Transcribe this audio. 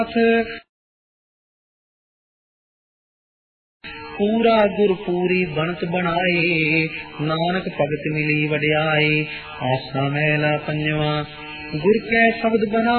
पूरा गुर पूरी बनत बनाए, नानक भगत मिली वड्याए। आसा महला पंजवा, गुर कै शब्द बना